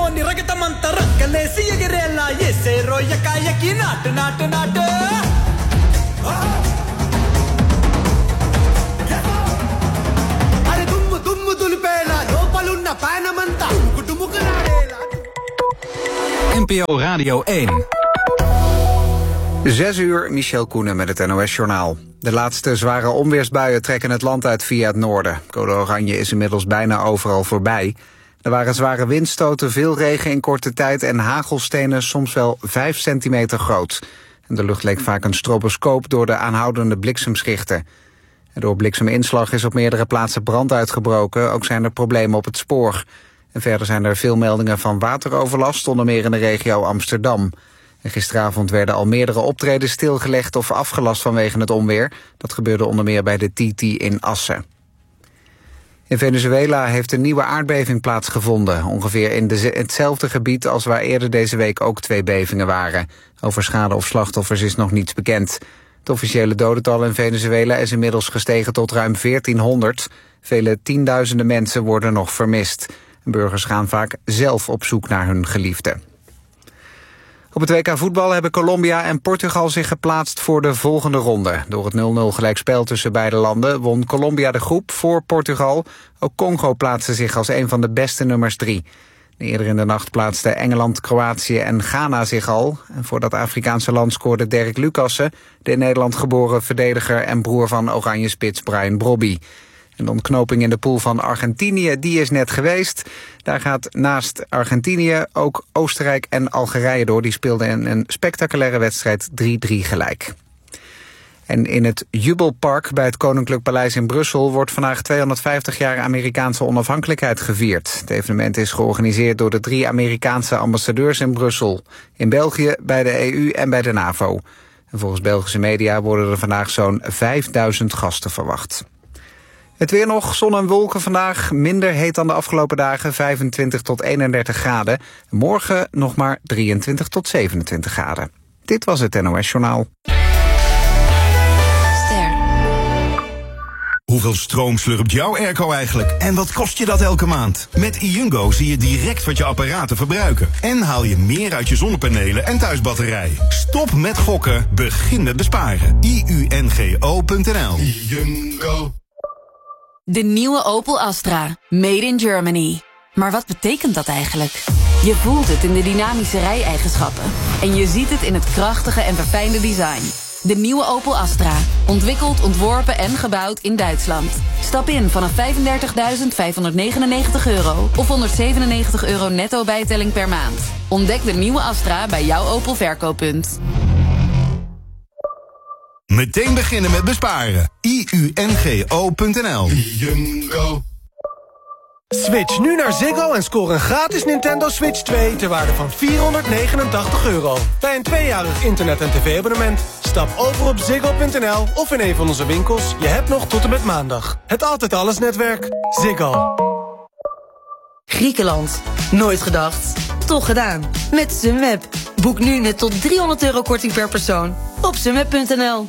moni ragatamanta rakkalesi egerella yesero yakayaki nat. Are dummu dulpela lopalunna painamanta kutumukanadela. NPO Radio 1. 6 uur, Michel Koenen met het NOS-journaal. De laatste zware onweersbuien trekken het land uit via het noorden. Code oranje is inmiddels bijna overal voorbij. Er waren zware windstoten, veel regen in korte tijd en hagelstenen soms wel 5 centimeter groot. En de lucht leek vaak een stroboscoop door de aanhoudende bliksemschichten. En door blikseminslag is op meerdere plaatsen brand uitgebroken. Ook zijn er problemen op het spoor. En verder zijn er veel meldingen van wateroverlast, onder meer in de regio Amsterdam. En gisteravond werden al meerdere optredens stilgelegd of afgelast vanwege het onweer. Dat gebeurde onder meer bij de TT in Assen. In Venezuela heeft een nieuwe aardbeving plaatsgevonden. Ongeveer in hetzelfde gebied als waar eerder deze week ook 2 bevingen waren. Over schade of slachtoffers is nog niets bekend. Het officiële dodental in Venezuela is inmiddels gestegen tot ruim 1400. Vele tienduizenden mensen worden nog vermist. Burgers gaan vaak zelf op zoek naar hun geliefden. Op het WK voetbal hebben Colombia en Portugal zich geplaatst voor de volgende ronde. Door het 0-0 gelijkspel tussen beide landen won Colombia de groep voor Portugal. Ook Congo plaatste zich als een van de beste nummers 3. Eerder in de nacht plaatsten Engeland, Kroatië en Ghana zich al. En voor dat Afrikaanse land scoorde Dirk Lucassen, de in Nederland geboren verdediger en broer van Oranje spits Brian Brobby. En de ontknoping in de pool van Argentinië, die is net geweest. Daar gaat naast Argentinië ook Oostenrijk en Algerije door. Die speelden in een spectaculaire wedstrijd 3-3 gelijk. En in het Jubelpark bij het Koninklijk Paleis in Brussel wordt vandaag 250 jaar Amerikaanse onafhankelijkheid gevierd. Het evenement is georganiseerd door de 3 Amerikaanse ambassadeurs in Brussel. In België, bij de EU en bij de NAVO. En volgens Belgische media worden er vandaag zo'n 5000 gasten verwacht. Het weer nog, zon en wolken vandaag, minder heet dan de afgelopen dagen, 25 tot 31 graden. Morgen nog maar 23 tot 27 graden. Dit was het NOS Journaal. Hoeveel stroom slurpt jouw airco eigenlijk? En wat kost je dat elke maand? Met iUngo zie je direct wat je apparaten verbruiken. En haal je meer uit je zonnepanelen en thuisbatterij. Stop met gokken, begin met besparen. iUNGO.nl. iUngo. De nieuwe Opel Astra. Made in Germany. Maar wat betekent dat eigenlijk? Je voelt het in de dynamische rijeigenschappen. En je ziet het in het krachtige en verfijnde design. De nieuwe Opel Astra. Ontwikkeld, ontworpen en gebouwd in Duitsland. Stap in vanaf €35.599 of €197 netto bijtelling per maand. Ontdek de nieuwe Astra bij jouw Opel verkooppunt. Meteen beginnen met besparen. iUNGO.nl. Switch nu naar Ziggo en score een gratis Nintendo Switch 2 ter waarde van €489. Bij een 2-jarig internet- en tv-abonnement. Stap over op Ziggo.nl of in een van onze winkels. Je hebt nog tot en met maandag. Het Altijd Alles netwerk. Ziggo. Griekenland. Nooit gedacht. Toch gedaan. Met Sunweb. Boek nu met tot €300 korting per persoon. Op sunweb.nl.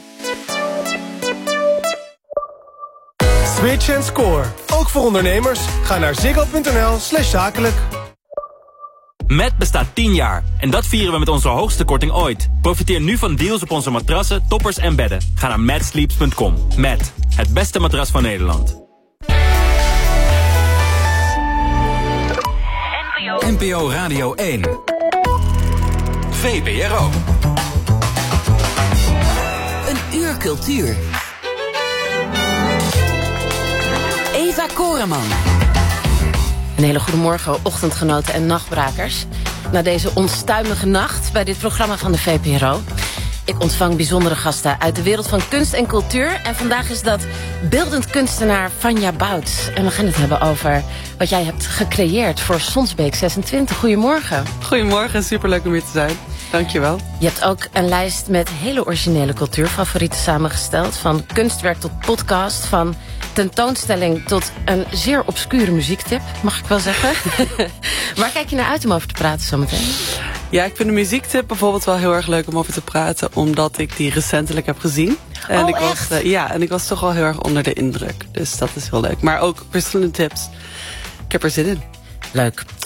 Switch en score. Ook voor ondernemers. Ga naar ziggo.nl/zakelijk. Met bestaat 10 jaar. En dat vieren we met onze hoogste korting ooit. Profiteer nu van deals op onze matrassen, toppers en bedden. Ga naar matsleeps.com. Met het beste matras van Nederland. NPO Radio 1. VPRO. Een uur cultuur. Eva Koreman. Een hele goede morgen, ochtendgenoten en nachtbrakers. Na deze onstuimige nacht bij dit programma van de VPRO. Ik ontvang bijzondere gasten uit de wereld van kunst en cultuur. En vandaag is dat beeldend kunstenaar Vanja Bouts. En we gaan het hebben over wat jij hebt gecreëerd voor Sonsbeek 26. Goedemorgen. Goedemorgen, superleuk om hier te zijn. Dankjewel. Je hebt ook een lijst met hele originele cultuurfavorieten samengesteld. Van kunstwerk tot podcast, van tentoonstelling tot een zeer obscure muziektip, mag ik wel zeggen. Waar kijk je naar uit om over te praten zometeen? Ja, ik vind de muziektip bijvoorbeeld wel heel erg leuk om over te praten, omdat ik die recentelijk heb gezien. En ik was toch wel heel erg onder de indruk. Dus dat is heel leuk. Maar ook verschillende tips. Ik heb er zin in. Leuk.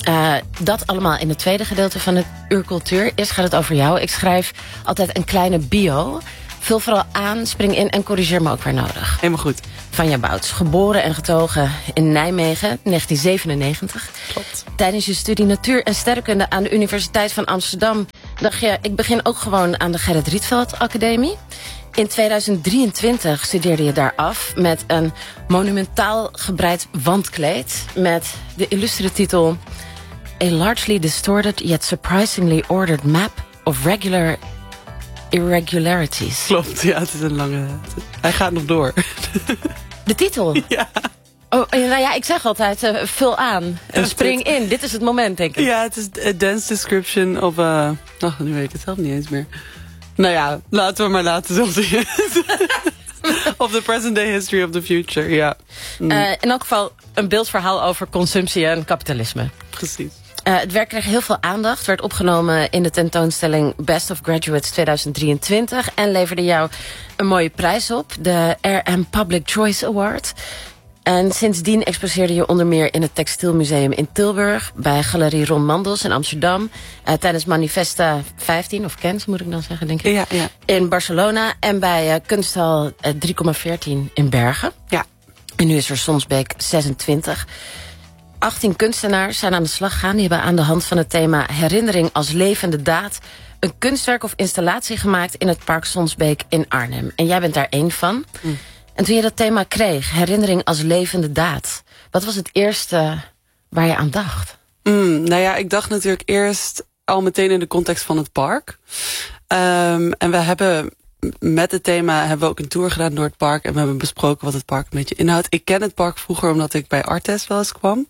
Dat allemaal in het tweede gedeelte van het Uur Cultuur. Eerst gaat het over jou. Ik schrijf altijd een kleine bio. Vul vooral aan, spring in en corrigeer me ook waar nodig. Helemaal goed. Vanja Bouts, geboren en getogen in Nijmegen, 1997. Klopt. Tijdens je studie Natuur- en Sterrenkunde aan de Universiteit van Amsterdam dacht je, ik begin ook gewoon aan de Gerrit Rietveld Academie. In 2023 studeerde je daar af met een monumentaal gebreid wandkleed met de illustere titel A largely distorted yet surprisingly ordered map of regular irregularities. Klopt, ja, het is een lange... Hij gaat nog door. De titel? Ja. Oh, nou ja, ik zeg altijd, vul aan en spring in. Dit is het moment, denk ik. Ja, het is a dense description of... nu weet ik het zelf niet eens meer. Nou ja, laten we maar laten zoals het is. Of the present day history of the future, ja. In elk geval een beeldverhaal over consumptie en kapitalisme. Precies. Het werk kreeg heel veel aandacht. Werd opgenomen in de tentoonstelling Best of Graduates 2023. En leverde jou een mooie prijs op. De RM Public Choice Award. En sindsdien exposeerde je onder meer in het Textielmuseum in Tilburg. Bij Galerie Ron Mandels in Amsterdam. Tijdens Manifesta 15, of Kens moet ik dan zeggen, denk ik. Ja. In Barcelona. En bij Kunsthal 3,14 in Bergen. Ja. En nu is er Sonsbeek 26. 18 kunstenaars zijn aan de slag gegaan. Die hebben aan de hand van het thema herinnering als levende daad een kunstwerk of installatie gemaakt in het Park Sonsbeek in Arnhem. En jij bent daar één van. En toen je dat thema kreeg, herinnering als levende daad, wat was het eerste waar je aan dacht? Nou ja, ik dacht natuurlijk eerst al meteen in de context van het park. En we hebben met het thema hebben we ook een tour gedaan door het park. En we hebben besproken wat het park een beetje inhoudt. Ik ken het park vroeger omdat ik bij Artes wel eens kwam.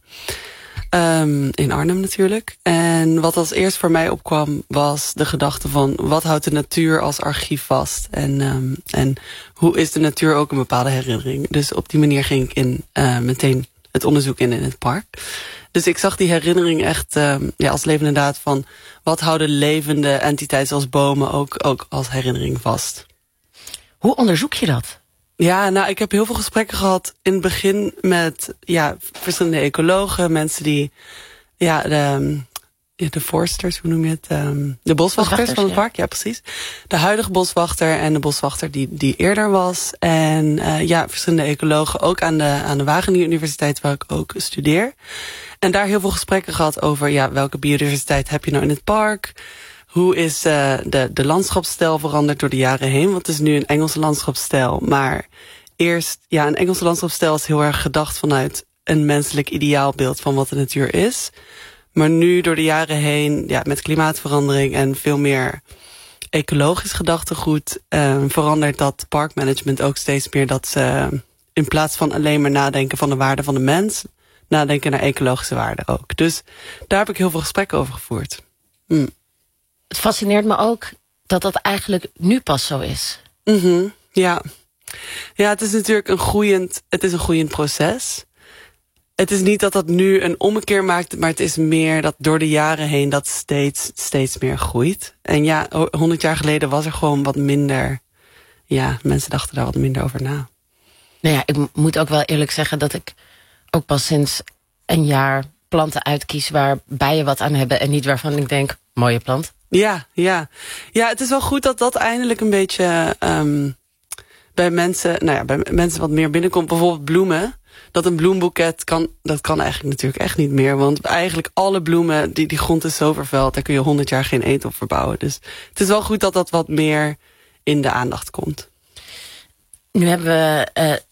In Arnhem natuurlijk. En wat als eerst voor mij opkwam was de gedachte van wat houdt de natuur als archief vast? En hoe is de natuur ook een bepaalde herinnering? Dus op die manier ging ik meteen het onderzoek in het park. Dus ik zag die herinnering echt als levende daad van wat houden levende entiteiten zoals bomen ook als herinnering vast. Hoe onderzoek je dat? Ja, nou, ik heb heel veel gesprekken gehad in het begin met verschillende ecologen, mensen die de forsters, hoe noem je het? De boswachters van het park, ja precies. De huidige boswachter en de boswachter die eerder was. En verschillende ecologen, ook aan de Wageningen Universiteit waar ik ook studeer. En daar heel veel gesprekken gehad over welke biodiversiteit heb je nou in het park? Hoe is de landschapsstijl veranderd door de jaren heen? Want het is nu een Engelse landschapsstijl. Maar eerst, een Engelse landschapsstijl is heel erg gedacht vanuit een menselijk ideaalbeeld van wat de natuur is. Maar nu door de jaren heen, met klimaatverandering en veel meer ecologisch gedachtegoed, verandert dat parkmanagement ook steeds meer dat ze in plaats van alleen maar nadenken van de waarde van de mens, nadenken naar ecologische waarden ook. Dus daar heb ik heel veel gesprekken over gevoerd. Het fascineert me ook dat dat eigenlijk nu pas zo is. Ja, het is natuurlijk een groeiend proces. Het is niet dat dat nu een ommekeer maakt, maar het is meer dat door de jaren heen dat steeds meer groeit. En 100 jaar geleden was er gewoon wat minder, mensen dachten daar wat minder over na. Nou ja, ik moet ook wel eerlijk zeggen dat ik ook pas sinds een jaar planten uitkies waar bijen wat aan hebben en niet waarvan ik denk, mooie plant. Ja, het is wel goed dat dat eindelijk een beetje bij mensen wat meer binnenkomt. Bijvoorbeeld bloemen. Dat een bloemboeket dat kan eigenlijk natuurlijk echt niet meer. Want eigenlijk alle bloemen, die grond is zo vervuild, daar kun je 100 jaar geen eten op verbouwen. Dus het is wel goed dat dat wat meer in de aandacht komt. Nu hebben we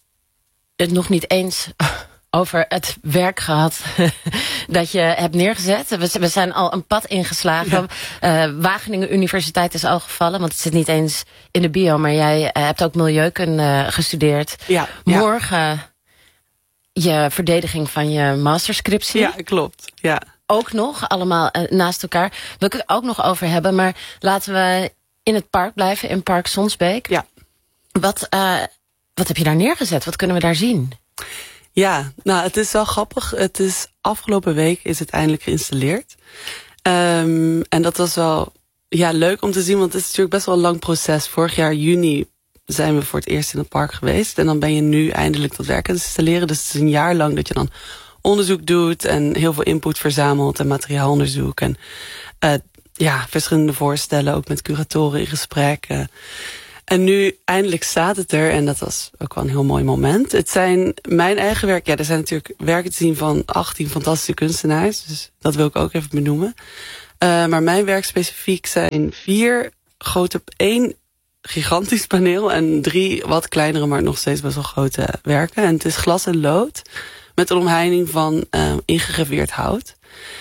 het nog niet eens over het werk gehad dat je hebt neergezet. We zijn al een pad ingeslagen. Ja. Wageningen Universiteit is al gevallen, want het zit niet eens in de bio, maar jij hebt ook milieukunde gestudeerd. Ja. Morgen je verdediging van je masterscriptie. Ja, klopt. Ja. Ook nog, allemaal naast elkaar. Wil ik het ook nog over hebben, maar laten we in het park blijven, in Park Sonsbeek. Ja. Wat heb je daar neergezet? Wat kunnen we daar zien? Ja, nou, het is wel grappig. Het is afgelopen week is het eindelijk geïnstalleerd. En dat was wel leuk om te zien, want het is natuurlijk best wel een lang proces. Vorig jaar juni zijn we voor het eerst in het park geweest. En dan ben je nu eindelijk dat werk aan het installeren. Dus het is een jaar lang dat je dan onderzoek doet en heel veel input verzamelt en materiaalonderzoek. En verschillende voorstellen, ook met curatoren in gesprek. En nu eindelijk staat het er en dat was ook wel een heel mooi moment. Het zijn mijn eigen werk. Ja, er zijn natuurlijk werken te zien van 18 fantastische kunstenaars. Dus dat wil ik ook even benoemen. Maar mijn werk specifiek zijn 4 grote, 1 gigantisch paneel en 3 wat kleinere, maar nog steeds best wel grote werken. En het is glas en lood met een omheining van ingegraveerd hout.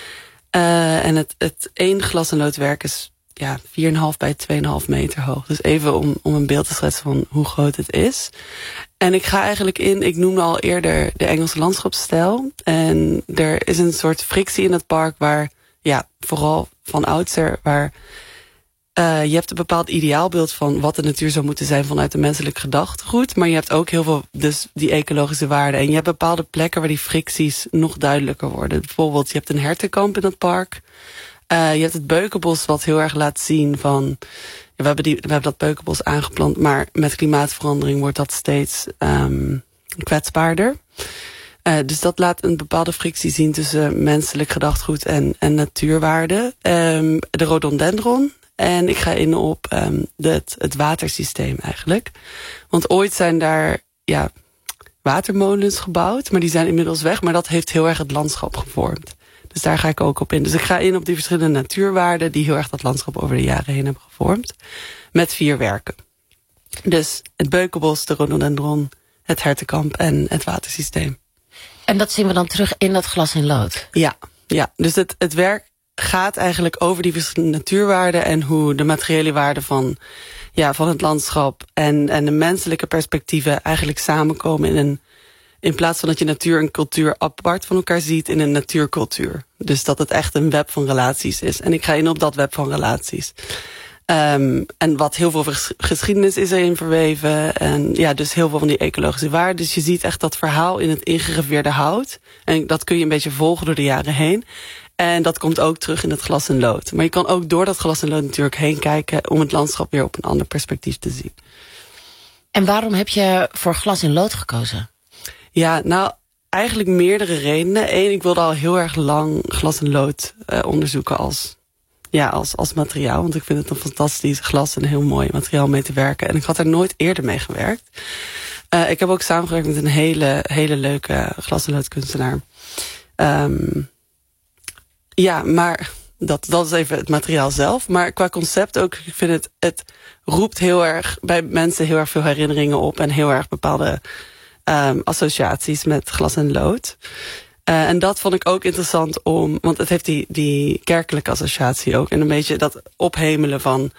En het 1 glas en loodwerk is 4,5 bij 2,5 meter hoog. Dus even om een beeld te schetsen van hoe groot het is. En ik ga eigenlijk ik noemde al eerder de Engelse landschapsstijl. En er is een soort frictie in het park waar, vooral van oudsher, waar je hebt een bepaald ideaalbeeld van wat de natuur zou moeten zijn vanuit de menselijk gedachtegoed. Maar je hebt ook heel veel dus die ecologische waarden. En je hebt bepaalde plekken waar die fricties nog duidelijker worden. Bijvoorbeeld, je hebt een hertenkamp in het park. Je hebt het beukenbos wat heel erg laat zien van, we hebben dat beukenbos aangeplant, maar met klimaatverandering wordt dat steeds kwetsbaarder. Dus dat laat een bepaalde frictie zien tussen menselijk gedachtegoed en natuurwaarden. De rhododendron. En ik ga in op het watersysteem eigenlijk. Want ooit zijn daar watermolens gebouwd, maar die zijn inmiddels weg. Maar dat heeft heel erg het landschap gevormd. Dus daar ga ik ook op in. Dus ik ga in op die verschillende natuurwaarden die heel erg dat landschap over de jaren heen hebben gevormd. Met 4 werken. Dus het beukenbos, de rhododendron, het hertenkamp en het watersysteem. En dat zien we dan terug in dat glas in lood? Ja. Dus het werk gaat eigenlijk over die verschillende natuurwaarden en hoe de materiële waarden van het landschap en de menselijke perspectieven eigenlijk samenkomen in plaats van dat je natuur en cultuur apart van elkaar ziet in een natuurcultuur. Dus dat het echt een web van relaties is. En ik ga in op dat web van relaties. En wat heel veel geschiedenis is erin verweven. En dus heel veel van die ecologische waarden. Dus je ziet echt dat verhaal in het ingegraveerde hout. En dat kun je een beetje volgen door de jaren heen. En dat komt ook terug in het glas en lood. Maar je kan ook door dat glas en lood natuurlijk heen kijken om het landschap weer op een ander perspectief te zien. En waarom heb je voor glas en lood gekozen? Ja, nou, eigenlijk meerdere redenen. 1, ik wilde al heel erg lang glas en lood onderzoeken als materiaal. Want ik vind het een fantastisch glas en een heel mooi materiaal mee te werken. En ik had er nooit eerder mee gewerkt. Ik heb ook samengewerkt met een hele leuke glas- en loodkunstenaar. Maar dat is even het materiaal zelf. Maar qua concept ook, ik vind het roept heel erg bij mensen heel erg veel herinneringen op. En heel erg bepaalde associaties met glas en lood. En dat vond ik ook interessant want het heeft die kerkelijke associatie ook. En een beetje dat ophemelen van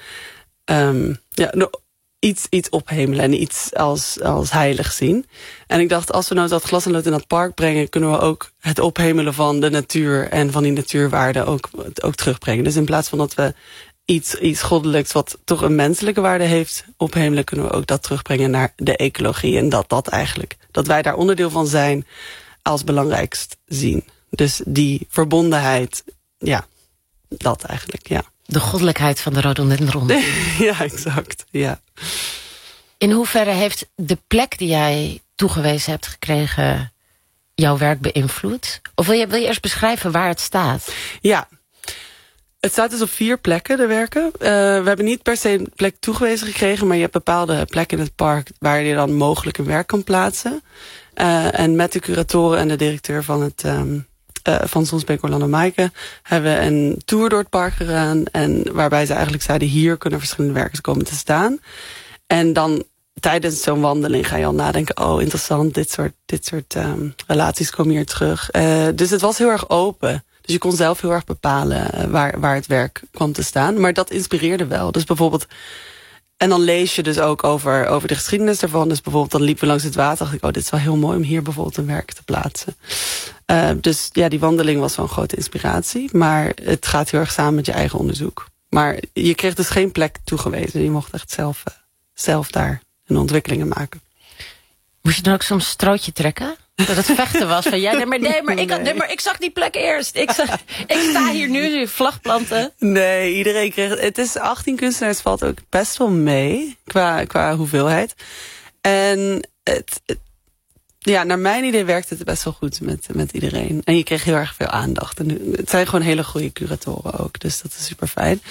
iets ophemelen en iets als heilig zien. En ik dacht, als we nou dat glas en lood in dat park brengen, kunnen we ook het ophemelen van de natuur en van die natuurwaarden ook terugbrengen. Dus in plaats van dat we iets goddelijks wat toch een menselijke waarde heeft ophemelen, kunnen we ook dat terugbrengen naar de ecologie. En dat wij daar onderdeel van zijn als belangrijkst zien. Dus die verbondenheid, dat eigenlijk, ja. De goddelijkheid van de rhododendron. Ja, exact, ja. In hoeverre heeft de plek die jij toegewezen hebt gekregen jouw werk beïnvloed? Of wil je eerst beschrijven waar het staat? Ja, het staat dus op 4 plekken, de werken. We hebben niet per se een plek toegewezen gekregen, maar je hebt bepaalde plekken in het park waar je dan mogelijk een werk kan plaatsen. En met de curatoren en de directeur van Sonsbeek Orlando Maaike hebben we een tour door het park gedaan. En waarbij ze eigenlijk zeiden, hier kunnen verschillende werken komen te staan. En dan tijdens zo'n wandeling ga je al nadenken, oh interessant, dit soort relaties komen hier terug. Dus het was heel erg open. Dus je kon zelf heel erg bepalen waar het werk kwam te staan. Maar dat inspireerde wel. Dus bijvoorbeeld, en dan lees je dus ook over de geschiedenis daarvan. Dus bijvoorbeeld, dan liepen we langs het water. Dacht ik, dit is wel heel mooi om hier bijvoorbeeld een werk te plaatsen. Dus ja, die wandeling was wel een grote inspiratie. Maar het gaat heel erg samen met je eigen onderzoek. Maar je kreeg dus geen plek toegewezen. Je mocht echt zelf daar een ontwikkelingen maken. Moest je dan ook soms strootje trekken? Dat het vechten was van, ik zag die plek eerst. Ik sta hier nu, vlagplanten. Nee, iedereen kreeg het. Is 18 kunstenaars, valt ook best wel mee qua hoeveelheid. En Ja, naar mijn idee werkt het best wel goed met iedereen. En je kreeg heel erg veel aandacht. En het zijn gewoon hele goede curatoren ook. Dus dat is super fijn.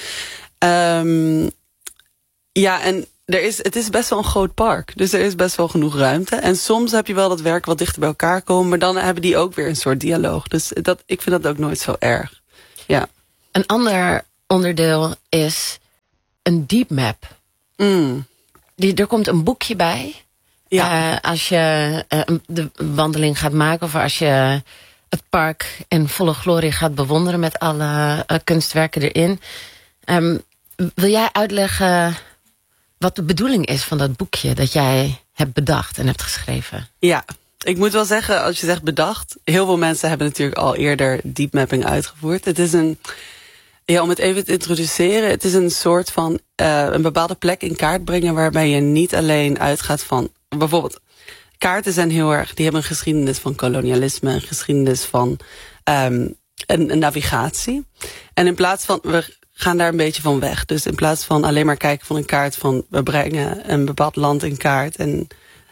Ja, en het is best wel een groot park. Dus er is best wel genoeg ruimte. En soms heb je wel dat werk wat dichter bij elkaar komen. Maar dan hebben die ook weer een soort dialoog. Dus ik vind dat ook nooit zo erg. Ja. Een ander onderdeel is een deep map. Er komt een boekje bij. Ja. Als je de wandeling gaat maken of als je het park in volle glorie gaat bewonderen met alle kunstwerken erin. Wil jij uitleggen wat de bedoeling is van dat boekje dat jij hebt bedacht en hebt geschreven? Ja, ik moet wel zeggen, als je zegt bedacht, heel veel mensen hebben natuurlijk al eerder deep mapping uitgevoerd. Het is om het even te introduceren, het is een soort van een bepaalde plek in kaart brengen waarbij je niet alleen uitgaat van, bijvoorbeeld, kaarten zijn die hebben een geschiedenis van kolonialisme, een geschiedenis van een navigatie. En in plaats van, we gaan daar een beetje van weg. Dus in plaats van alleen maar kijken van een kaart van, we brengen een bepaald land in kaart en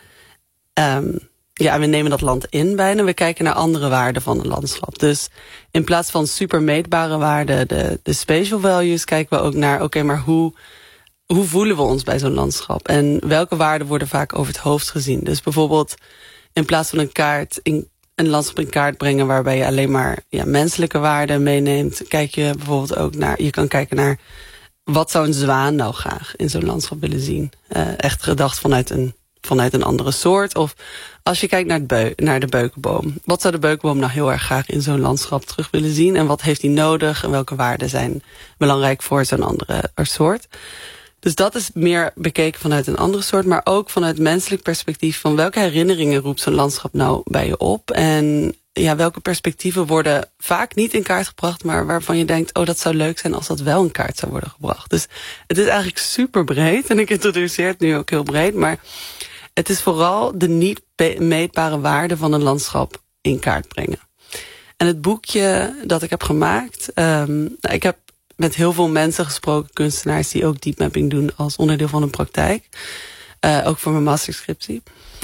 we nemen dat land in bijna. We kijken naar andere waarden van een landschap. Dus in plaats van super meetbare waarden, de spatial values, kijken we ook naar, oké, maar hoe voelen we ons bij zo'n landschap? En welke waarden worden vaak over het hoofd gezien? Dus bijvoorbeeld, in plaats van een landschap in kaart brengen waarbij je alleen maar menselijke waarden meeneemt, kijk je bijvoorbeeld ook je kan kijken naar, wat zou een zwaan nou graag in zo'n landschap willen zien? Echt gedacht vanuit een andere soort. Of als je kijkt naar de beukenboom. Wat zou de beukenboom nou heel erg graag in zo'n landschap terug willen zien? En wat heeft hij nodig? En welke waarden zijn belangrijk voor zo'n andere soort? Dus dat is meer bekeken vanuit een andere soort. Maar ook vanuit menselijk perspectief. Van welke herinneringen roept zo'n landschap nou bij je op? En welke perspectieven worden vaak niet in kaart gebracht, maar waarvan je denkt, dat zou leuk zijn als dat wel in kaart zou worden gebracht. Dus het is eigenlijk super breed. En ik introduceer het nu ook heel breed. Maar het is vooral de niet meetbare waarde van een landschap in kaart brengen. En het boekje dat ik heb gemaakt, ik heb met heel veel mensen gesproken, kunstenaars die ook deep mapping doen als onderdeel van hun praktijk. Ook voor mijn masterscriptie.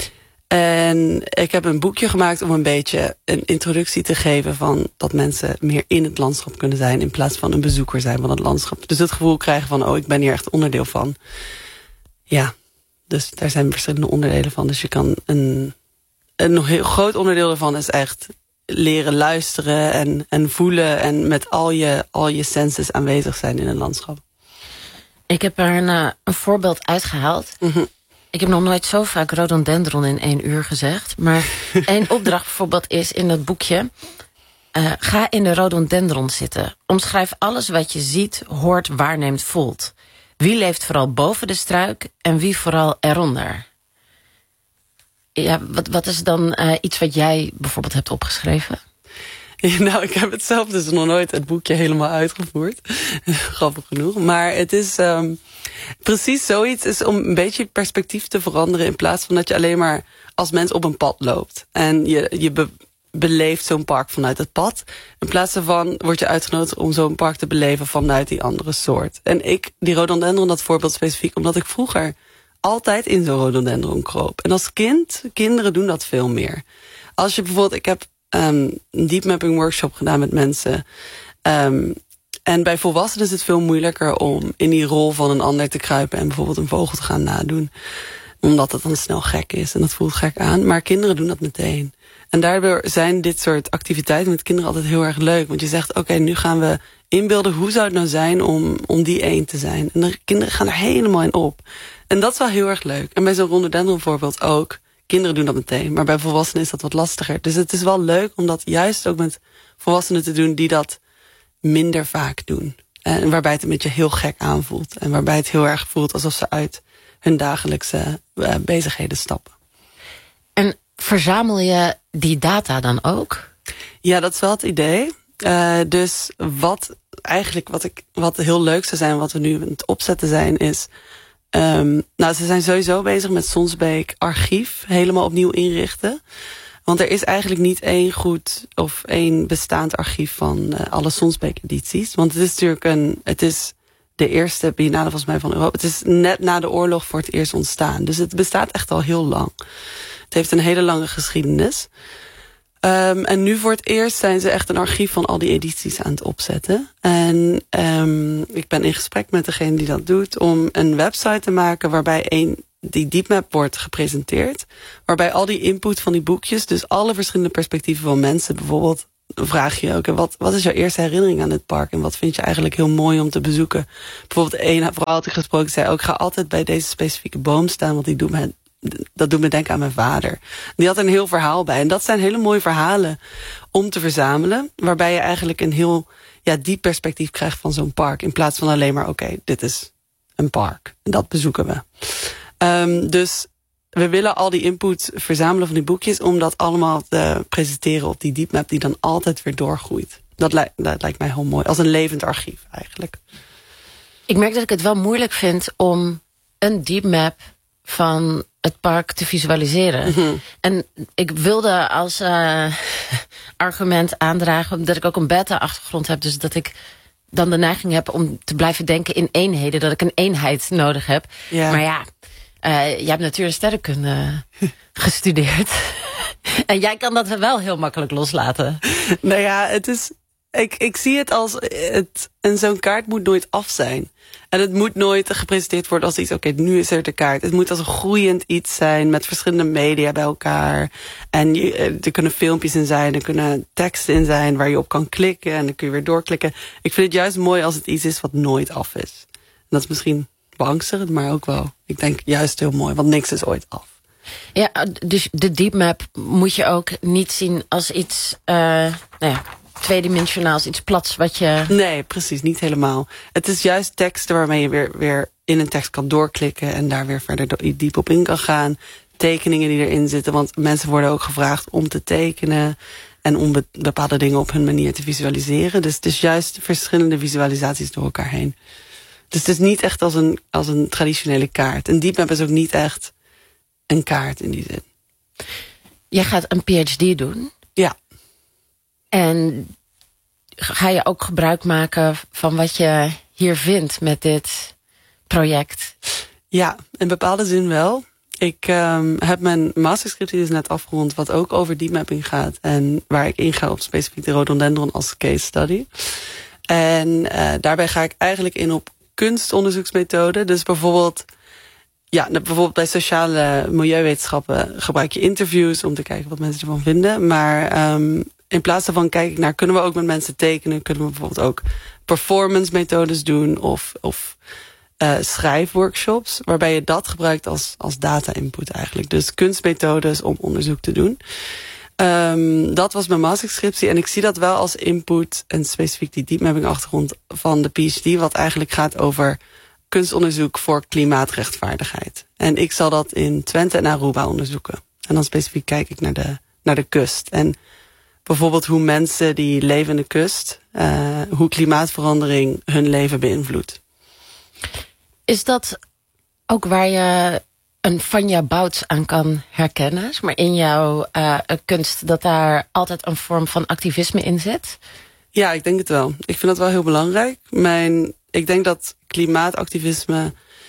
En ik heb een boekje gemaakt om een beetje een introductie te geven van dat mensen meer in het landschap kunnen zijn in plaats van een bezoeker zijn van het landschap. Dus het gevoel krijgen van, ik ben hier echt onderdeel van. Ja, dus daar zijn verschillende onderdelen van. Dus je kan een heel groot onderdeel ervan is echt leren luisteren en voelen en met al je senses aanwezig zijn in een landschap. Ik heb er een voorbeeld uitgehaald. Mm-hmm. Ik heb nog nooit zo vaak rhododendron in 1 uur gezegd. Maar één opdracht bijvoorbeeld is in dat boekje, ga in de rhododendron zitten. Omschrijf alles wat je ziet, hoort, waarneemt, voelt. Wie leeft vooral boven de struik en wie vooral eronder? Ja, wat is dan iets wat jij bijvoorbeeld hebt opgeschreven? Nou, ik heb het zelf dus nog nooit het boekje helemaal uitgevoerd. Grappig genoeg. Maar het is precies zoiets is om een beetje perspectief te veranderen, in plaats van dat je alleen maar als mens op een pad loopt. En je beleeft zo'n park vanuit het pad. In plaats daarvan word je uitgenodigd om zo'n park te beleven vanuit die andere soort. En die rhododendron, dat voorbeeld specifiek, omdat ik vroeger altijd in zo'n rhododendron kroop. En als kinderen doen dat veel meer. Als je bijvoorbeeld, ik heb een deep mapping workshop gedaan met mensen. En bij volwassenen is het veel moeilijker om in die rol van een ander te kruipen en bijvoorbeeld een vogel te gaan nadoen. Omdat het dan snel gek is en dat voelt gek aan. Maar kinderen doen dat meteen. En daardoor zijn dit soort activiteiten met kinderen altijd heel erg leuk. Want je zegt, oké, nu gaan we inbeelden, hoe zou het nou zijn om die één te zijn? En de kinderen gaan er helemaal in op. En dat is wel heel erg leuk. En bij zo'n rhododendron voorbeeld ook. Kinderen doen dat meteen, maar bij volwassenen is dat wat lastiger. Dus het is wel leuk om dat juist ook met volwassenen te doen die dat minder vaak doen. En waarbij het een beetje heel gek aanvoelt. En waarbij het heel erg voelt alsof ze uit hun dagelijkse bezigheden stappen. En verzamel je die data dan ook? Ja, dat is wel het idee. Dus wat heel leuk zou zijn, wat we nu aan het opzetten zijn, is ze zijn sowieso bezig met Sonsbeek archief helemaal opnieuw inrichten. Want er is eigenlijk niet één goed of één bestaand archief van alle Sonsbeek edities. Want het is natuurlijk het is de eerste biennale volgens mij van Europa. Het is net na de oorlog voor het eerst ontstaan. Dus het bestaat echt al heel lang. Het heeft een hele lange geschiedenis. En nu voor het eerst zijn ze echt een archief van al die edities aan het opzetten. En ik ben in gesprek met degene die dat doet om een website te maken waarbij die deepmap wordt gepresenteerd. Waarbij al die input van die boekjes, dus alle verschillende perspectieven van mensen, bijvoorbeeld vraag je ook, wat is jouw eerste herinnering aan dit park? En wat vind je eigenlijk heel mooi om te bezoeken? Bijvoorbeeld een vrouw had ik gesproken, zei ook, ga altijd bij deze specifieke boom staan, want dat doet me denken aan mijn vader. Die had een heel verhaal bij. En dat zijn hele mooie verhalen om te verzamelen, waarbij je eigenlijk een heel diep perspectief krijgt van zo'n park. In plaats van alleen maar, oké, dit is een park. En dat bezoeken we. Dus we willen al die input verzamelen van die boekjes om dat allemaal te presenteren op die deepmap die dan altijd weer doorgroeit. Dat lijkt mij heel mooi. Als een levend archief eigenlijk. Ik merk dat ik het wel moeilijk vind om een deepmap van het park te visualiseren. Mm-hmm. En ik wilde als argument aandragen dat ik ook een beta-achtergrond heb. Dus dat ik dan de neiging heb om te blijven denken in eenheden. Dat ik een eenheid nodig heb. Ja. Maar ja, jij hebt natuur- en sterrenkunde gestudeerd. En jij kan dat wel heel makkelijk loslaten. Nou ja, het is... Ik zie het als... En zo'n kaart moet nooit af zijn. En het moet nooit gepresenteerd worden als iets... Oké, nu is er de kaart. Het moet als een groeiend iets zijn met verschillende media bij elkaar. En er kunnen filmpjes in zijn, er kunnen teksten in zijn waar je op kan klikken. En dan kun je weer doorklikken. Ik vind het juist mooi als het iets is wat nooit af is. En dat is misschien beangstigend, maar ook wel... Ik denk juist heel mooi, want niks is ooit af. Ja, dus de deepmap moet je ook niet zien als iets... tweedimensionaals, iets plats wat je... Nee, precies, niet helemaal. Het is juist teksten waarmee je weer in een tekst kan doorklikken... en daar weer verder diep op in kan gaan. Tekeningen die erin zitten, want mensen worden ook gevraagd om te tekenen... en om bepaalde dingen op hun manier te visualiseren. Dus het is juist verschillende visualisaties door elkaar heen. Dus het is niet echt als een traditionele kaart. Een deepmap is ook niet echt een kaart in die zin. Jij gaat een PhD doen? Ja. En ga je ook gebruik maken van wat je hier vindt met dit project? Ja, in bepaalde zin wel. Ik heb mijn masterscriptie dus net afgerond... wat ook over deepmapping gaat. En waar ik inga op specifiek de rhododendron als case study. En daarbij ga ik eigenlijk in op kunstonderzoeksmethoden. Dus bijvoorbeeld bij sociale milieuwetenschappen... gebruik je interviews om te kijken wat mensen ervan vinden. Maar... in plaats daarvan kijk ik naar, kunnen we ook met mensen tekenen? Kunnen we bijvoorbeeld ook performance methodes doen of schrijfworkshops, waarbij je dat gebruikt als data input eigenlijk. Dus kunstmethodes om onderzoek te doen. Dat was mijn masterscriptie en ik zie dat wel als input en specifiek die deepmapping achtergrond van de PhD, wat eigenlijk gaat over kunstonderzoek voor klimaatrechtvaardigheid. En ik zal dat in Twente en Aruba onderzoeken. En dan specifiek kijk ik naar de kust. En bijvoorbeeld hoe mensen die leven in de kust, hoe klimaatverandering hun leven beïnvloedt. Is dat ook waar je een Vanja Bouts aan kan herkennen? Maar in jouw kunst dat daar altijd een vorm van activisme in zit? Ja, ik denk het wel. Ik vind dat wel heel belangrijk. Ik denk dat klimaatactivisme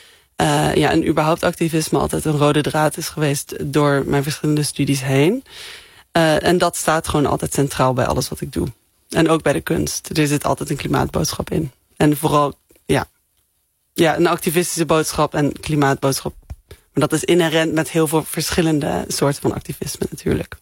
en überhaupt activisme altijd een rode draad is geweest door mijn verschillende studies heen. En dat staat gewoon altijd centraal bij alles wat ik doe. En ook bij de kunst. Er zit altijd een klimaatboodschap in. En vooral, een activistische boodschap en klimaatboodschap. Maar dat is inherent met heel veel verschillende soorten van activisme natuurlijk.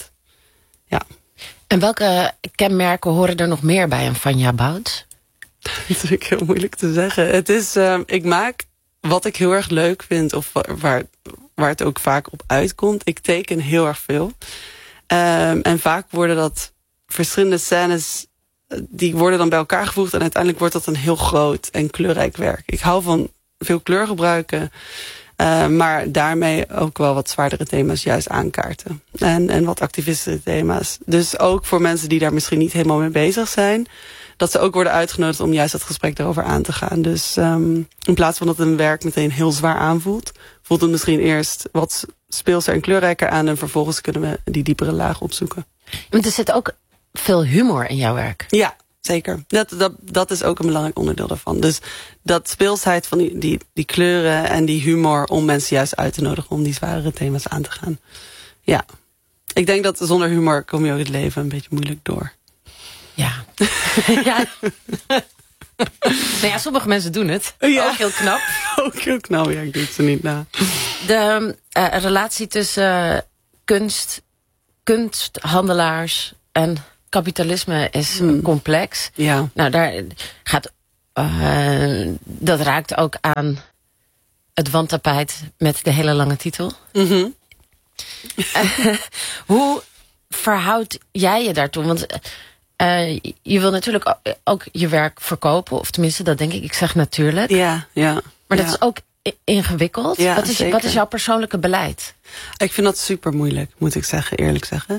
En welke kenmerken horen er nog meer bij een Vanja Bouts? Dat is natuurlijk heel moeilijk te zeggen. Het is, ik maak wat ik heel erg leuk vind, of waar het ook vaak op uitkomt. Ik teken heel erg veel. En vaak worden dat verschillende scènes, die worden dan bij elkaar gevoegd en uiteindelijk wordt dat een heel groot en kleurrijk werk. Ik hou van veel kleur gebruiken, maar daarmee ook wel wat zwaardere thema's juist aankaarten. En wat activistische thema's. Dus ook voor mensen die daar misschien niet helemaal mee bezig zijn, dat ze ook worden uitgenodigd om juist dat gesprek daarover aan te gaan. Dus in plaats van dat een werk meteen heel zwaar aanvoelt, voelt het misschien eerst wat speelser en kleurrijker aan en vervolgens kunnen we die diepere laag opzoeken. Want er zit ook veel humor in jouw werk. Ja, zeker. Dat is ook een belangrijk onderdeel daarvan. Dus dat speelsheid van die kleuren en die humor om mensen juist uit te nodigen om die zwaardere thema's aan te gaan. Ja. Ik denk dat zonder humor kom je ook het leven een beetje moeilijk door. Ja. Ja. Nou ja, sommige mensen doen het. Ja. Ook heel knap. Ook heel knap, ja, ik doe het ze niet na. De relatie tussen kunsthandelaars en kapitalisme is complex. Ja. Nou, daar gaat, dat raakt ook aan het wandtapijt met de hele lange titel. Mm-hmm. Hoe verhoud jij je daartoe? Want je wil natuurlijk ook je werk verkopen. Of tenminste, dat denk ik. Ik zeg natuurlijk. Ja. Maar dat is ook ingewikkeld. Ja, wat is jouw persoonlijke beleid? Ik vind dat super moeilijk, moet ik zeggen, eerlijk zeggen.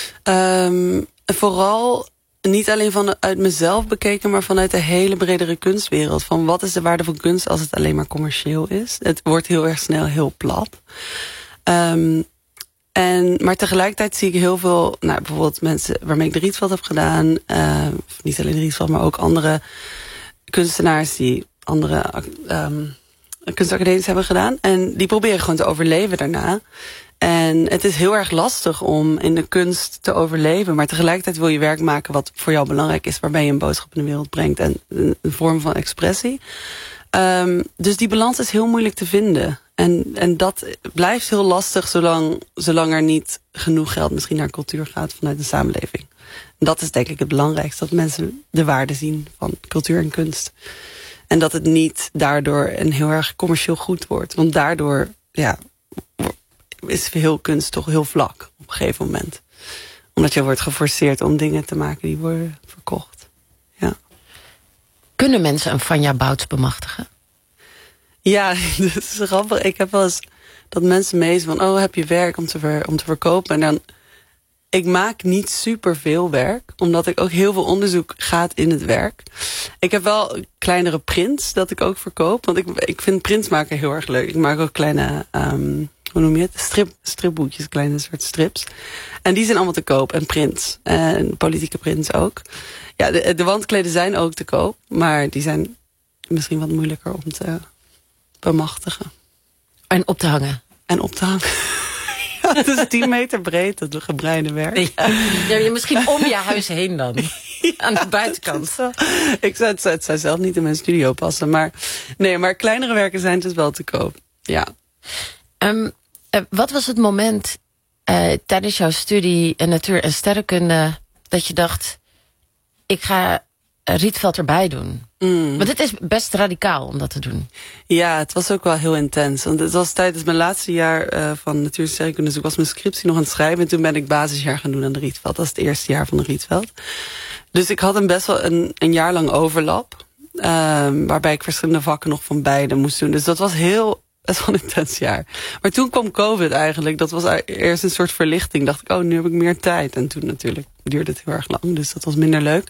Vooral niet alleen vanuit mezelf bekeken, maar vanuit de hele bredere kunstwereld. Van wat is de waarde van kunst als het alleen maar commercieel is? Het wordt heel erg snel heel plat. Maar tegelijkertijd zie ik heel veel, bijvoorbeeld mensen waarmee ik de Rietveld heb gedaan. Niet alleen de Rietveld, maar ook andere kunstenaars die andere kunstacademies hebben gedaan. En die proberen gewoon te overleven daarna. En het is heel erg lastig om in de kunst te overleven. Maar tegelijkertijd wil je werk maken wat voor jou belangrijk is. Waarbij je een boodschap in de wereld brengt. En een vorm van expressie. Dus die balans is heel moeilijk te vinden. En dat blijft heel lastig zolang er niet genoeg geld misschien naar cultuur gaat vanuit de samenleving. En dat is denk ik het belangrijkste. Dat mensen de waarde zien van cultuur en kunst. En dat het niet daardoor een heel erg commercieel goed wordt. Want daardoor is veel kunst toch heel vlak op een gegeven moment. Omdat je wordt geforceerd om dingen te maken die worden verkocht. Ja. Kunnen mensen een Vanja Bouts bemachtigen? Ja, dat is grappig. Ik heb wel eens dat mensen meezen van, heb je werk om te verkopen? En dan, ik maak niet super veel werk, omdat ik ook heel veel onderzoek gaat in het werk. Ik heb wel kleinere prints dat ik ook verkoop, want ik vind prints maken heel erg leuk. Ik maak ook kleine, hoe noem je het? Stripboekjes, kleine soort strips. En die zijn allemaal te koop. En prints. En politieke prints ook. Ja, de wandkleden zijn ook te koop. Maar die zijn misschien wat moeilijker om te bemachtigen. En op te hangen. Ja, het is 10 meter breed, dat gebreide werk. Ja, misschien om je huis heen dan. Ja, aan de buitenkant. Het zou zelf niet in mijn studio passen. Maar kleinere werken zijn dus wel te koop. Ja. Wat was het moment tijdens jouw studie natuur- en sterrenkunde dat je dacht, ik ga Rietveld erbij doen? Want het is best radicaal om dat te doen. Ja, het was ook wel heel intens. Want het was tijdens mijn laatste jaar van natuur- en sterrenkunde. Dus ik was mijn scriptie nog aan het schrijven. En toen ben ik basisjaar gaan doen aan de Rietveld. Dat is het eerste jaar van de Rietveld. Dus ik had best wel een jaar lang overlap. Waarbij ik verschillende vakken nog van beide moest doen. Dus dat was best wel een intens jaar. Maar toen kwam COVID eigenlijk. Dat was eerst een soort verlichting. Dacht ik, nu heb ik meer tijd. En toen natuurlijk duurde het heel erg lang. Dus dat was minder leuk.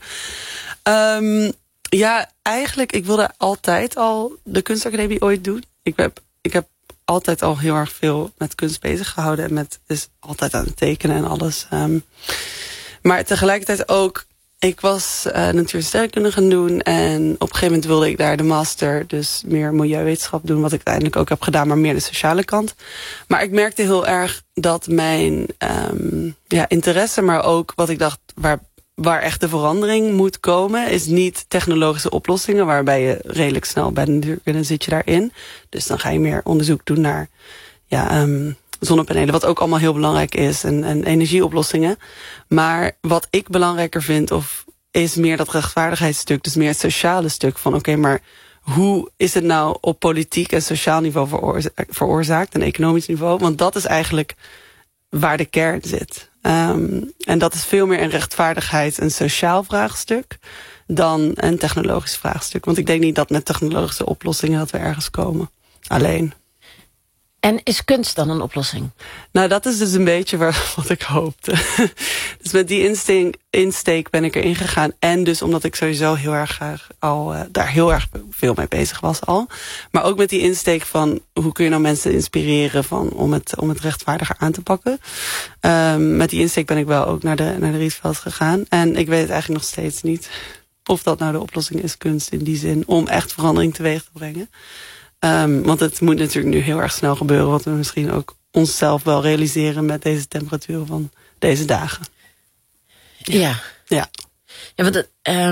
Ja, eigenlijk, ik wilde altijd al de kunstacademie ooit doen. Ik heb altijd al heel erg veel met kunst bezig gehouden. En dus altijd aan het tekenen en alles. Maar tegelijkertijd ook, ik was natuur- en sterrenkunde gaan doen. En op een gegeven moment wilde ik daar de master, dus meer milieuwetenschap doen. Wat ik uiteindelijk ook heb gedaan, maar meer de sociale kant. Maar ik merkte heel erg dat mijn interesse, maar ook wat ik dacht, waar echt de verandering moet komen, is niet technologische oplossingen, waarbij je redelijk snel bij de natuurkunde zit je daarin. Dus dan ga je meer onderzoek doen naar zonnepanelen, wat ook allemaal heel belangrijk is, en energieoplossingen. Maar wat ik belangrijker vind, is meer dat rechtvaardigheidsstuk, dus meer het sociale stuk van oké, maar hoe is het nou op politiek en sociaal niveau veroorzaakt en economisch niveau? Want dat is eigenlijk waar de kern zit. En dat is veel meer een rechtvaardigheid, een sociaal vraagstuk, dan een technologisch vraagstuk. Want ik denk niet dat met technologische oplossingen dat we ergens komen. Alleen. En is kunst dan een oplossing? Nou, dat is dus een beetje wat ik hoopte. Dus met die insteek ben ik erin gegaan. En dus omdat ik sowieso heel erg graag daar heel erg veel mee bezig was al. Maar ook met die insteek van hoe kun je nou mensen inspireren om het rechtvaardiger aan te pakken. Met die insteek ben ik wel ook naar de Rietveld gegaan. En ik weet het eigenlijk nog steeds niet of dat nou de oplossing is, kunst in die zin, om echt verandering teweeg te brengen. Want het moet natuurlijk nu heel erg snel gebeuren, wat we misschien ook onszelf wel realiseren met deze temperaturen van deze dagen. Ja. Ja, want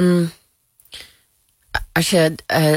als je...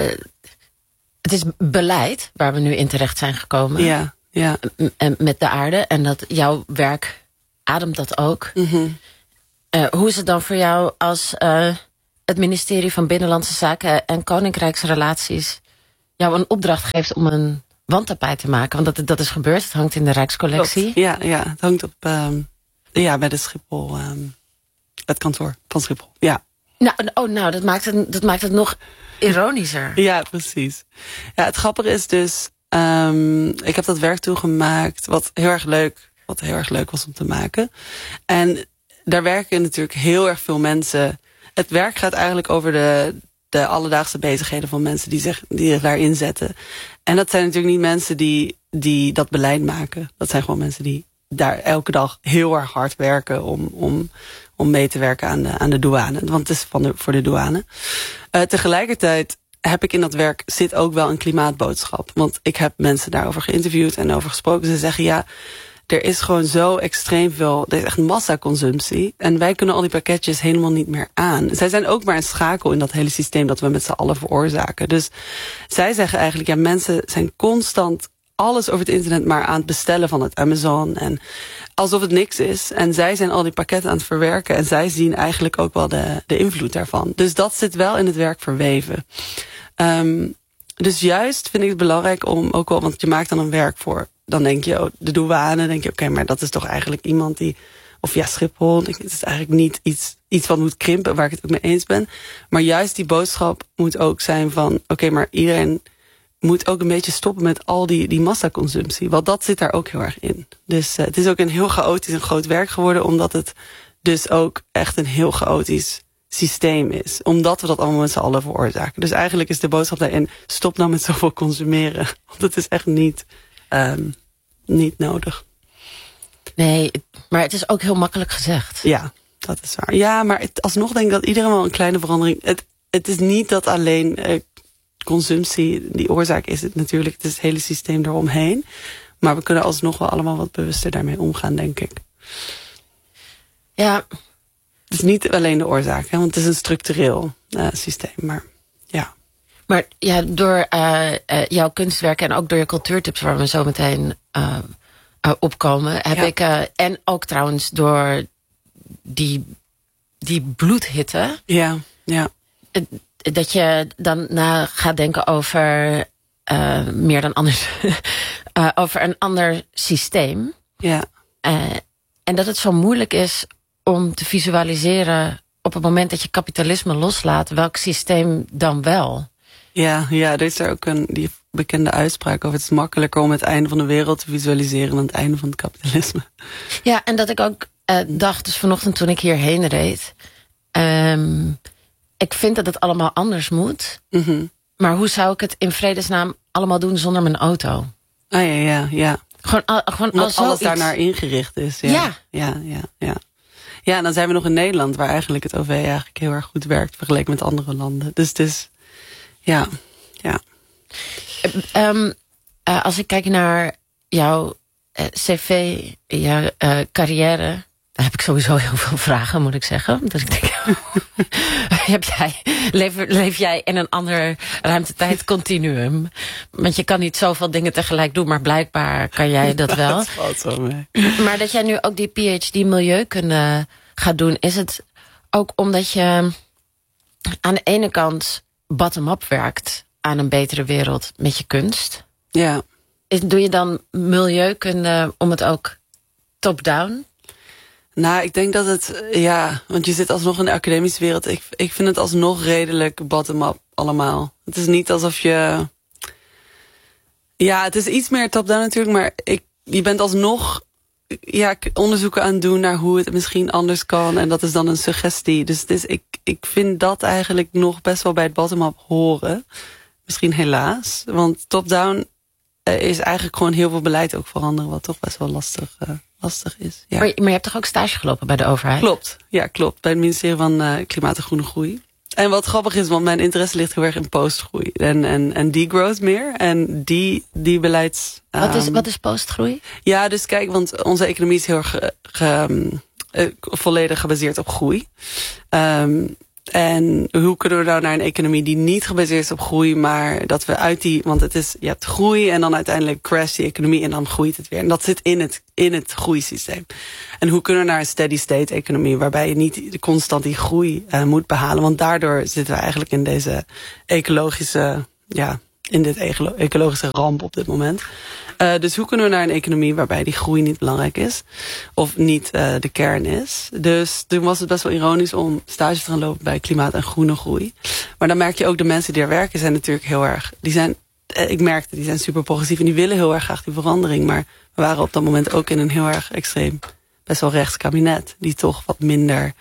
het is beleid waar we nu in terecht zijn gekomen. Ja. Met de aarde. En dat jouw werk ademt dat ook. Mm-hmm. Hoe is het dan voor jou als het ministerie van Binnenlandse Zaken en Koninkrijksrelaties jou een opdracht geeft om een wandtapijt te maken? Want dat is gebeurd. Het hangt in de Rijkscollectie. Klopt. Ja, het hangt op bij de Schiphol, het kantoor van Schiphol. Ja. Nou, dat maakt het nog ironischer. Ja, precies. Ja, het grappige is dus, ik heb dat werk toegemaakt, wat heel erg leuk was om te maken. En daar werken natuurlijk heel erg veel mensen. Het werk gaat eigenlijk over de alledaagse bezigheden van mensen die zich daarin zetten. En dat zijn natuurlijk niet mensen die dat beleid maken. Dat zijn gewoon mensen die daar elke dag heel erg hard werken om mee te werken aan de douane. Want het is voor de douane. Tegelijkertijd heb ik in dat werk zit ook wel een klimaatboodschap. Want ik heb mensen daarover geïnterviewd en over gesproken. Ze zeggen ja, er is gewoon zo extreem veel, er is echt massaconsumptie. En wij kunnen al die pakketjes helemaal niet meer aan. Zij zijn ook maar een schakel in dat hele systeem dat we met z'n allen veroorzaken. Dus zij zeggen eigenlijk, ja, mensen zijn constant alles over het internet maar aan het bestellen van het Amazon. En alsof het niks is. En zij zijn al die pakketten aan het verwerken. En zij zien eigenlijk ook wel de invloed daarvan. Dus dat zit wel in het werk verweven. Dus juist vind ik het belangrijk om ook wel, want je maakt dan een werk voor. Dan denk je, de douane, denk je, oké, maar dat is toch eigenlijk iemand die, of ja, Schiphol, het is eigenlijk niet iets wat moet krimpen, waar ik het ook mee eens ben. Maar juist die boodschap moet ook zijn van, oké, maar iedereen moet ook een beetje stoppen met al die massaconsumptie. Want dat zit daar ook heel erg in. Dus het is ook een heel chaotisch en groot werk geworden, omdat het dus ook echt een heel chaotisch systeem is. Omdat we dat allemaal met z'n allen veroorzaken. Dus eigenlijk is de boodschap daarin, stop nou met zoveel consumeren. Want het is echt niet nodig. Nee, maar het is ook heel makkelijk gezegd. Ja, dat is waar. Ja, maar alsnog denk ik dat iedereen wel een kleine verandering. Het is niet dat alleen consumptie die oorzaak is. Het natuurlijk, het is het hele systeem eromheen. Maar we kunnen alsnog wel allemaal wat bewuster daarmee omgaan, denk ik. Ja. Het is niet alleen de oorzaak, hè, want het is een structureel systeem. Maar ja. Maar ja, door jouw kunstwerken en ook door je cultuurtips, waar we zo meteen opkomen, heb ik, en ook trouwens door die bloedhitte. Ja. Dat je dan gaat denken over meer dan anders, over een ander systeem. Ja. En dat het zo moeilijk is om te visualiseren op het moment dat je kapitalisme loslaat, welk systeem dan wel? Ja, er is er ook die bekende uitspraak over. Het is makkelijker om het einde van de wereld te visualiseren dan het einde van het kapitalisme. Ja, en dat ik ook dacht, dus vanochtend toen ik hierheen reed, ik vind dat het allemaal anders moet. Mm-hmm. Maar hoe zou ik het in vredesnaam allemaal doen zonder mijn auto? Ja. Gewoon als alles daarnaar ingericht is. Ja. Ja, en dan zijn we nog in Nederland, waar eigenlijk het OV eigenlijk heel erg goed werkt vergeleken met andere landen. Dus het is, ja. Als ik kijk naar jouw cv, jouw carrière, daar heb ik sowieso heel veel vragen, moet ik zeggen. Dus ik denk, leef jij in een ander ruimtetijd-continuum? Want je kan niet zoveel dingen tegelijk doen, maar blijkbaar kan jij dat wel. Dat valt zo mee. Maar dat jij nu ook die PhD milieukunde gaat doen, is het ook omdat je aan de ene kant bottom-up werkt aan een betere wereld met je kunst? Ja. Doe je dan milieukunde om het ook top-down? Nou, ik denk dat het, want je zit alsnog in de academische wereld. Ik vind het alsnog redelijk bottom-up allemaal. Het is niet alsof je, het is iets meer top-down natuurlijk, maar je bent alsnog onderzoeken aan het doen naar hoe het misschien anders kan. En dat is dan een suggestie. Dus het is, ik vind dat eigenlijk nog best wel bij het bottom-up horen. Misschien helaas. Want top-down is eigenlijk gewoon heel veel beleid ook veranderen, wat toch best wel lastig is. Ja. Maar je hebt toch ook stage gelopen bij de overheid? Klopt, bij het ministerie van Klimaat en Groene Groei. En wat grappig is, want mijn interesse ligt heel erg in postgroei. En degrowth meer. En die beleids... Wat is postgroei? Ja, dus kijk, want onze economie is heel erg volledig gebaseerd op groei. En hoe kunnen we nou naar een economie die niet gebaseerd is op groei, maar dat we uit die... Want je hebt groei en dan uiteindelijk crasht die economie en dan groeit het weer. En dat zit in het groeisysteem. En hoe kunnen we naar een steady state economie, waarbij je niet constant die groei moet behalen. Want daardoor zitten we eigenlijk in deze ecologische ramp op dit moment. Dus hoe kunnen we naar een economie waarbij die groei niet belangrijk is? Of niet de kern is? Dus toen was het best wel ironisch om stage te gaan lopen bij klimaat en groene groei. Maar dan merk je ook de mensen die er werken zijn natuurlijk heel erg... Die zijn super progressief en die willen heel erg graag die verandering. Maar we waren op dat moment ook in een heel erg extreem, best wel rechts kabinet. Die toch wat minder,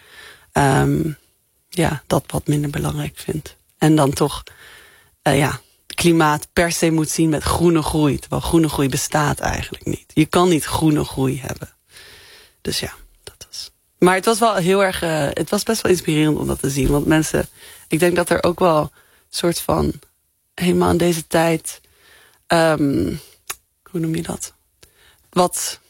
dat wat minder belangrijk vindt. En dan toch, klimaat per se moet zien met groene groei. Terwijl groene groei bestaat eigenlijk niet. Je kan niet groene groei hebben. Dus ja, dat was... Maar het was wel heel erg... het was best wel inspirerend om dat te zien. Want mensen... Ik denk dat er ook wel een soort van... Helemaal in deze tijd... hoe noem je dat? Wat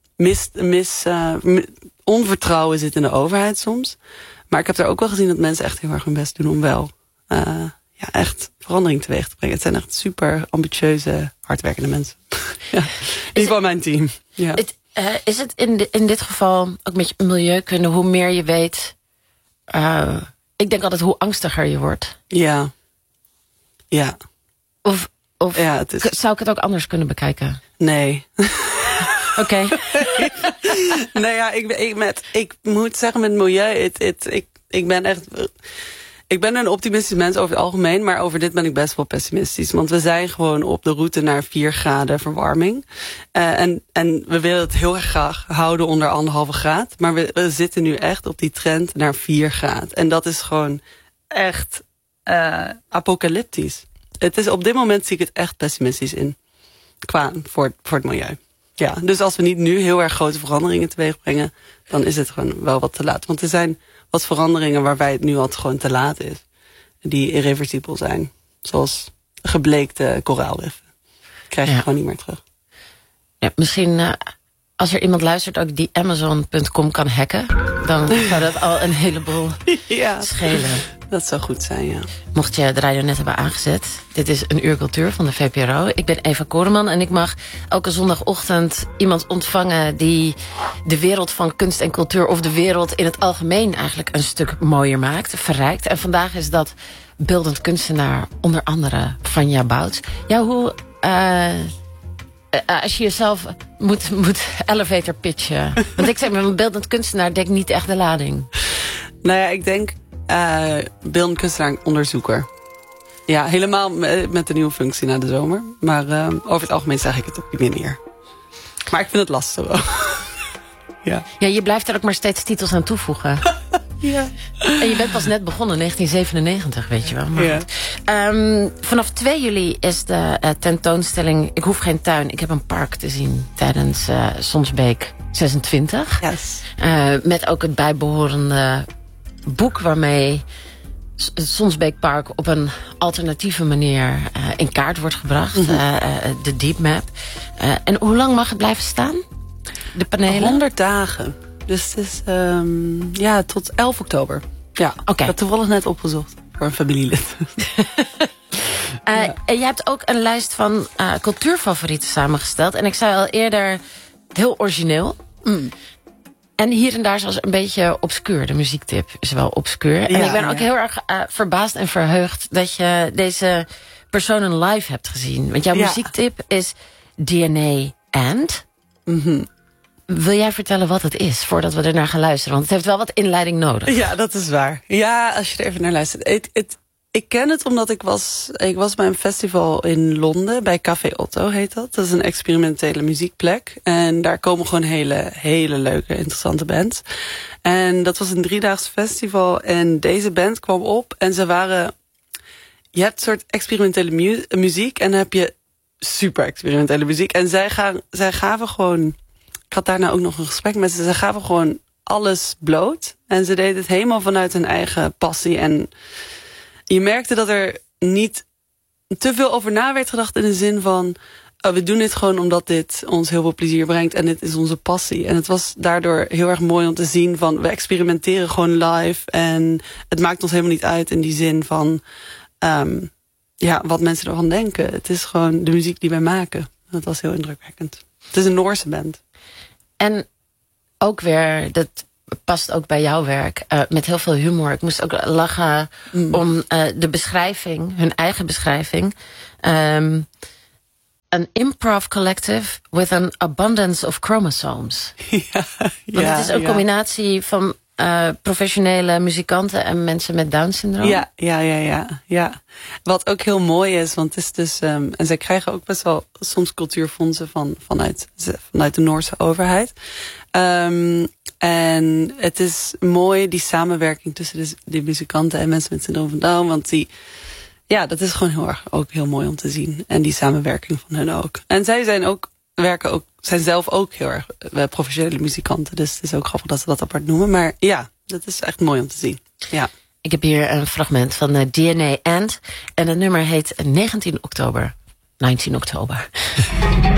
onvertrouwen zit in de overheid soms. Maar ik heb er ook wel gezien dat mensen echt heel erg hun best doen om wel... echt verandering teweeg te brengen. Het zijn echt super ambitieuze, hardwerkende mensen. Die van mijn team. Ja. Is het in dit geval, ook met je milieukunde, hoe meer je weet... ik denk altijd hoe angstiger je wordt. Ja. Ja. Of het is... zou ik het ook anders kunnen bekijken? Nee. Oké. Nee, ja, ik moet zeggen met milieu... Ik ben echt... Ik ben een optimistisch mens over het algemeen, maar over dit ben ik best wel pessimistisch. Want we zijn gewoon op de route naar 4 graden verwarming. En we willen het heel erg graag houden onder 1,5 graad. Maar we zitten nu echt op die trend naar 4 graden. En dat is gewoon echt apocalyptisch. Het is, op dit moment zie ik het echt pessimistisch in. Voor het milieu. Ja, dus als we niet nu heel erg grote veranderingen teweeg brengen, dan is het gewoon wel wat te laat. Want er zijn wat veranderingen waarbij het nu al gewoon te laat is. Die irreversibel zijn. Zoals gebleekte koraalriffen. Krijg je gewoon niet meer terug. Ja, misschien als er iemand luistert ook die Amazon.com kan hacken, dan zou dat al een heleboel schelen. Dat zou goed zijn, ja. Mocht je de radio net hebben aangezet. Dit is Een Uur Cultuur van de VPRO. Ik ben Eva Koreman en ik mag elke zondagochtend iemand ontvangen die de wereld van kunst en cultuur, of de wereld in het algemeen eigenlijk een stuk mooier maakt, verrijkt. En vandaag is dat beeldend kunstenaar, onder andere Vanja Bouts. Ja, hoe... als je jezelf moet elevator pitchen. Want ik zeg, met een beeldend kunstenaar denk niet echt de lading. Nou ja, ik denk beeldend kunstenaar onderzoeker. Ja, helemaal met de nieuwe functie na de zomer. Maar over het algemeen zeg ik het op die manier. Maar ik vind het lastig wel. Ja, je blijft er ook maar steeds titels aan toevoegen. Ja. En je bent pas net begonnen, 1997, weet je wel. Maar vanaf 2 juli is de tentoonstelling Ik hoef geen tuin, ik heb een park te zien tijdens Sonsbeek 26. Yes. Met ook het bijbehorende boek waarmee het Sonsbeekpark op een alternatieve manier in kaart wordt gebracht. De Deep Map. En hoe lang mag het blijven staan? De panelen? 100 dagen. Dus het is tot 11 oktober. Ja, okay. Ik heb toevallig net opgezocht voor een familielid. En je hebt ook een lijst van cultuurfavorieten samengesteld. En ik zei al eerder, heel origineel. En hier en daar zelfs een beetje obscuur. De muziektip is wel obscuur. En ik ben ook heel erg verbaasd en verheugd dat je deze personen live hebt gezien. Want jouw muziektip is DNA and... Wil jij vertellen wat het is, voordat we ernaar gaan luisteren? Want het heeft wel wat inleiding nodig. Ja, dat is waar. Ja, als je er even naar luistert. Ik ken het omdat ik was bij een festival in Londen, bij Café Otto heet dat. Dat is een experimentele muziekplek. En daar komen gewoon hele leuke, interessante bands. En dat was een 3-daags festival. En deze band kwam op en ze waren... Je hebt een soort experimentele muziek en dan heb je super experimentele muziek. En zij gaven gewoon... Ik had daarna ook nog een gesprek met ze. Ze gaven gewoon alles bloot. En ze deed het helemaal vanuit hun eigen passie. En je merkte dat er niet te veel over na werd gedacht in de zin van, we doen dit gewoon omdat dit ons heel veel plezier brengt en dit is onze passie. En het was daardoor heel erg mooi om te zien van, we experimenteren gewoon live en het maakt ons helemaal niet uit in die zin van wat mensen ervan denken. Het is gewoon de muziek die wij maken. Dat was heel indrukwekkend. Het is een Noorse band. En ook weer, dat past ook bij jouw werk, met heel veel humor. Ik moest ook lachen om de beschrijving, hun eigen beschrijving. An improv collective with an abundance of chromosomes. Want het is een combinatie van professionele muzikanten en mensen met Down-syndroom. Ja. Wat ook heel mooi is, want het is dus, en zij krijgen ook best wel soms cultuurfondsen vanuit de Noorse overheid. En het is mooi, die samenwerking tussen die muzikanten en mensen met syndroom van Down, want dat is gewoon ook heel mooi om te zien. En die samenwerking van hen ook. En zij zijn zelf ook heel erg professionele muzikanten. Dus het is ook grappig dat ze dat apart noemen. Maar ja, dat is echt mooi om te zien. Ja. Ik heb hier een fragment van DNA And. En het nummer heet 19 oktober.